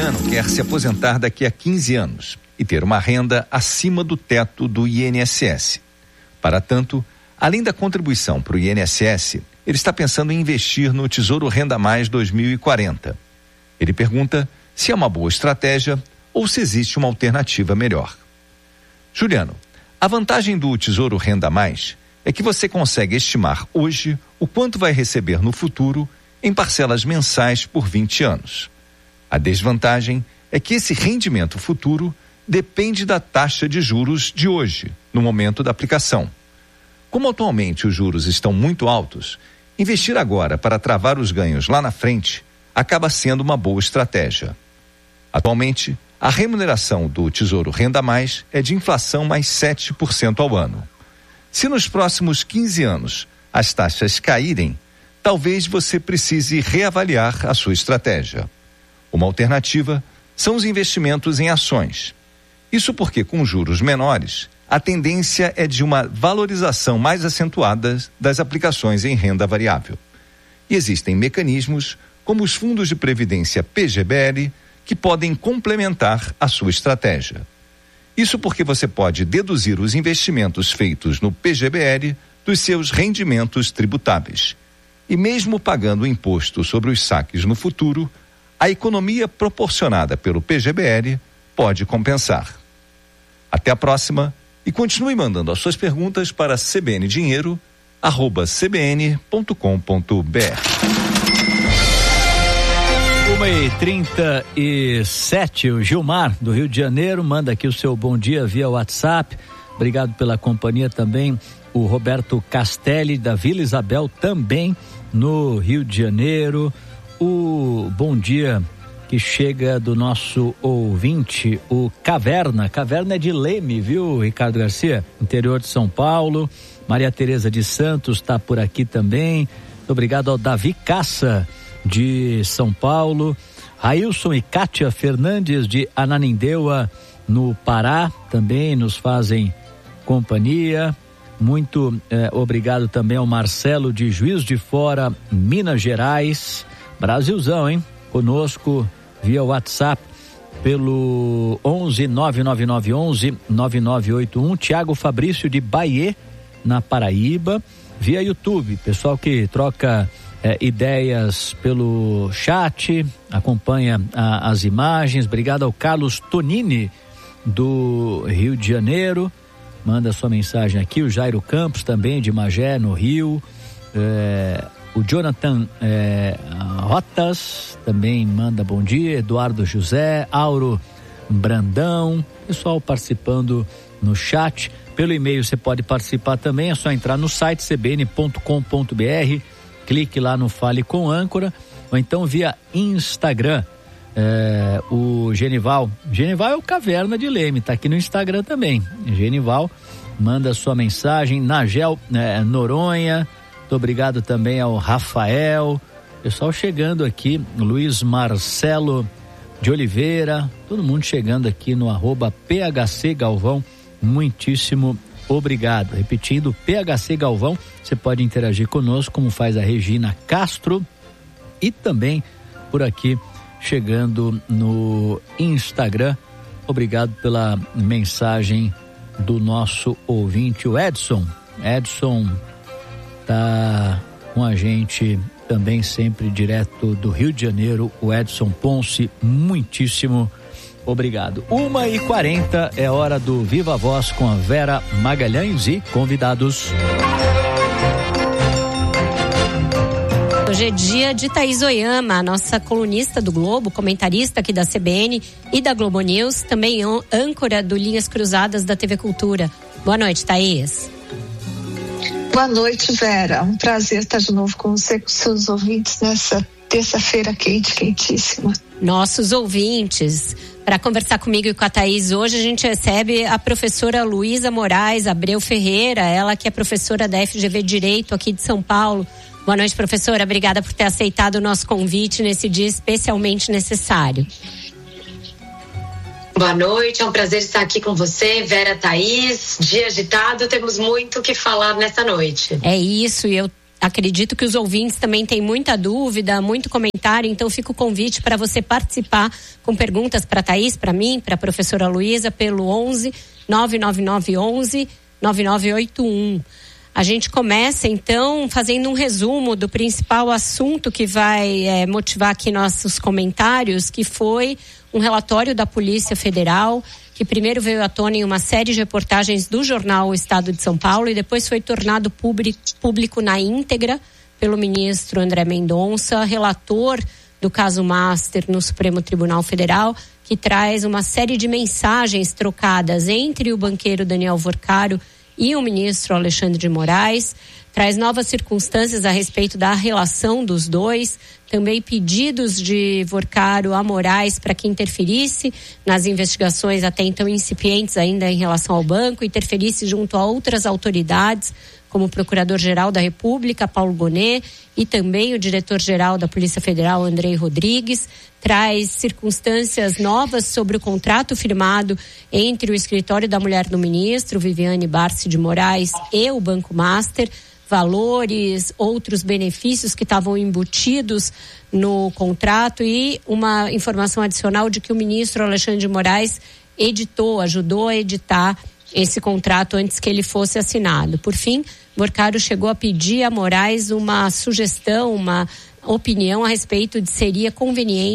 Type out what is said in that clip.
Juliano quer se aposentar daqui a 15 anos e ter uma renda acima do teto do INSS. Para tanto, além da contribuição para o INSS, ele está pensando em investir no Tesouro Renda Mais 2040. Ele pergunta se é uma boa estratégia ou se existe uma alternativa melhor. Juliano, a vantagem do Tesouro Renda Mais é que você consegue estimar hoje o quanto vai receber no futuro em parcelas mensais por 20 anos. A desvantagem é que esse rendimento futuro depende da taxa de juros de hoje, no momento da aplicação. Como atualmente os juros estão muito altos, investir agora para travar os ganhos lá na frente acaba sendo uma boa estratégia. Atualmente, a remuneração do Tesouro Renda Mais é de inflação mais 7% ao ano. Se nos próximos 15 anos as taxas caírem, talvez você precise reavaliar a sua estratégia. Uma alternativa são os investimentos em ações. Isso porque, com juros menores, a tendência é de uma valorização mais acentuada das aplicações em renda variável. E existem mecanismos, como os fundos de previdência PGBL, que podem complementar a sua estratégia. Isso porque você pode deduzir os investimentos feitos no PGBL dos seus rendimentos tributáveis. E mesmo pagando o imposto sobre os saques no futuro, a economia proporcionada pelo PGBL pode compensar. Até a próxima e continue mandando as suas perguntas para cbndinheiro@cbn.com.br. 1h37, o Gilmar, do Rio de Janeiro, manda aqui o seu bom dia via WhatsApp. Obrigado pela companhia também. O Roberto Castelli, da Vila Isabel, também no Rio de Janeiro. O bom dia que chega do nosso ouvinte, o Caverna é de Leme, viu, Ricardo Garcia? Interior de São Paulo. Maria Tereza de Santos está por aqui também. Muito obrigado ao Davi Caça, de São Paulo. Railson e Kátia Fernandes, de Ananindeua, no Pará, também nos fazem companhia. Muito obrigado também ao Marcelo, de Juiz de Fora, Minas Gerais. Brasilzão, hein? Conosco via WhatsApp pelo 11-99911-9981. Tiago Fabrício, de Bahia, na Paraíba. Via YouTube, pessoal que troca ideias pelo chat, acompanha as imagens. Obrigado ao Carlos Tonini, do Rio de Janeiro, manda sua mensagem aqui. O Jairo Campos, também de Magé, no Rio. O Jonathan Rotas também manda bom dia. Eduardo José, Auro Brandão, pessoal participando no chat. Pelo e-mail você pode participar também, é só entrar no site cbn.com.br, clique lá no Fale com Âncora, ou então via Instagram. O Genival é o Caverna de Leme, tá aqui no Instagram também. Genival, manda sua mensagem. Nagel Noronha, muito obrigado também ao Rafael, pessoal chegando aqui. Luiz Marcelo de Oliveira, todo mundo chegando aqui no @PHC Galvão, muitíssimo obrigado. Repetindo, PHC Galvão, você pode interagir conosco, como faz a Regina Castro, e também por aqui chegando no Instagram. Obrigado pela mensagem do nosso ouvinte, o Edson tá com a gente também, sempre direto do Rio de Janeiro, o Edson Ponce, muitíssimo obrigado. 1h40 é hora do Viva Voz com a Vera Magalhães e convidados. Hoje é dia de Thaís Oyama, a nossa colunista do Globo, comentarista aqui da CBN e da Globo News, também âncora do Linhas Cruzadas da TV Cultura. Boa noite, Thaís. Boa noite, Vera. Um prazer estar de novo com você, com seus ouvintes nessa terça-feira quentíssima. Nossos ouvintes, para conversar comigo e com a Thaís hoje, a gente recebe a professora Luísa Moraes Abreu Ferreira, ela que é professora da FGV Direito aqui de São Paulo. Boa noite, professora. Obrigada por ter aceitado o nosso convite nesse dia especialmente necessário. Boa noite, é um prazer estar aqui com você, Vera, Thaís. Dia agitado, temos muito o que falar nessa noite. É isso, e eu acredito que os ouvintes também têm muita dúvida, muito comentário, então fica o convite para você participar com perguntas para a Thaís, para mim, para a professora Luísa, pelo 11 999 11 9981. A gente começa, então, fazendo um resumo do principal assunto que vai motivar aqui nossos comentários, que foi um relatório da Polícia Federal, que primeiro veio à tona em uma série de reportagens do jornal O Estado de São Paulo e depois foi tornado público na íntegra pelo ministro André Mendonça, relator do caso Master no Supremo Tribunal Federal, que traz uma série de mensagens trocadas entre o banqueiro Daniel Vorcaro e o ministro Alexandre de Moraes, traz novas circunstâncias a respeito da relação dos dois, também pedidos de Vorcaro a Moraes para que interferisse nas investigações até então incipientes ainda em relação ao banco, interferisse junto a outras autoridades, como o Procurador-Geral da República, Paulo Gonet, e também o Diretor-Geral da Polícia Federal, Andrei Rodrigues, traz circunstâncias novas sobre o contrato firmado entre o escritório da mulher do ministro, Viviane Barsi de Moraes, e o Banco Master, valores, outros benefícios que estavam embutidos no contrato e uma informação adicional de que o ministro Alexandre de Moraes ajudou a editar esse contrato antes que ele fosse assinado. Por fim, Vorcaro chegou a pedir a Moraes uma sugestão, uma opinião a respeito de seria conveniente